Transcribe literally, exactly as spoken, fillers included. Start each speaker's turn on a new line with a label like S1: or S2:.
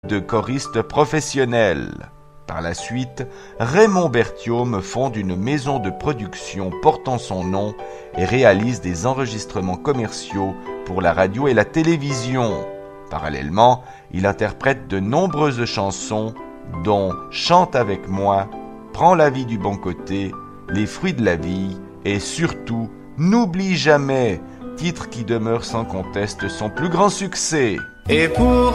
S1: de choriste professionnel. Par la suite, Raymond Berthiaume fonde une maison de production portant son nom et réalise des enregistrements commerciaux pour la radio et la télévision. Parallèlement, il interprète de nombreuses chansons, dont Chante avec moi, Prends la vie du bon côté, Les fruits de la vie et surtout N'oublie jamais, titre qui demeure sans conteste son plus grand succès.
S2: Et pour